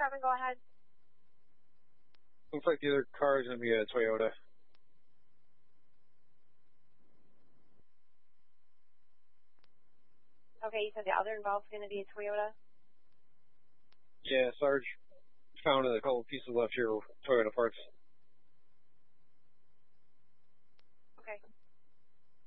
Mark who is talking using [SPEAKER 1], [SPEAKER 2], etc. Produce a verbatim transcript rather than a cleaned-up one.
[SPEAKER 1] department, go ahead.
[SPEAKER 2] Looks like the other car is going to be a Toyota.
[SPEAKER 1] Okay, you said the other involved is going to be a Toyota?
[SPEAKER 2] Yeah, Sarge found a couple pieces left here, Toyota parts.
[SPEAKER 1] Okay.